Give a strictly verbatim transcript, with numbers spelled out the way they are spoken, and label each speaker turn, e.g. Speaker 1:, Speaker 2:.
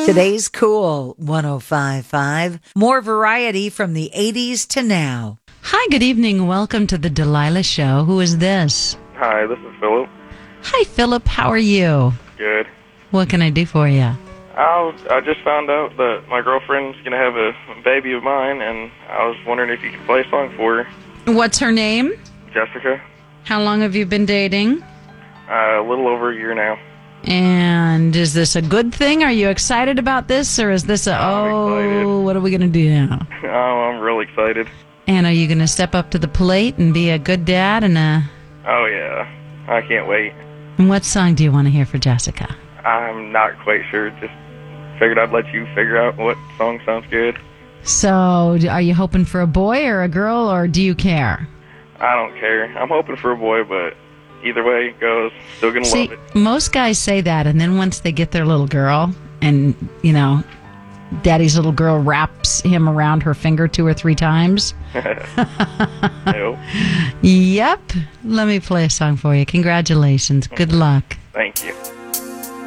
Speaker 1: Today's Cool one oh five point five. More variety from the eighties to now.
Speaker 2: Hi, good evening. Welcome to the Delilah Show. Who is this?
Speaker 3: Hi, this is Philip.
Speaker 2: Hi, Philip. How are you?
Speaker 3: Good.
Speaker 2: What can I do for you?
Speaker 3: I, was, I just found out that my girlfriend's going to have a baby of mine, and I was wondering if you could play a song for her.
Speaker 2: What's her name?
Speaker 3: Jessica.
Speaker 2: How long have you been dating?
Speaker 3: Uh, a little over a year now.
Speaker 2: And is this a good thing? Are you excited about this, or is this a,
Speaker 3: I'm
Speaker 2: oh,
Speaker 3: excited.
Speaker 2: what are we going to do now?
Speaker 3: Oh, I'm real excited.
Speaker 2: And are you going to step up to the plate and be a good dad? And a...
Speaker 3: Oh, yeah. I can't wait.
Speaker 2: And what song do you want to hear for Jessica?
Speaker 3: I'm not quite sure. Just figured I'd let you figure out what song sounds good.
Speaker 2: So, are you hoping for a boy or a girl, or do you care?
Speaker 3: I don't care. I'm hoping for a boy, but either way it goes, still going to
Speaker 2: See,
Speaker 3: love it.
Speaker 2: most guys say that, and then once they get their little girl, and, you know, daddy's little girl wraps him around her finger two or three times.
Speaker 3: Nope.
Speaker 2: Yep. Let me play a song for you. Congratulations. Good luck.